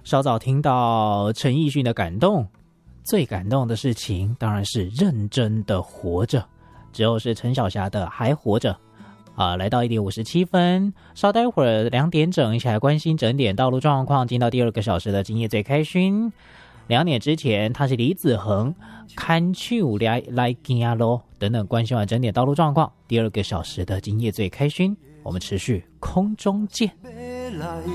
稍早听到陈奕迅的感动，最感动的事情当然是认真的活着，之后是陈小霞的还活着。来到1点57分，稍待会儿2点整，一起来关心整点道路状况，进到第2个小时的今夜最开勋。2点之前，他是李子恒，看手来行咯等等，关心完整点道路状况。第2个小时的今夜最开勋，我们持续空中见。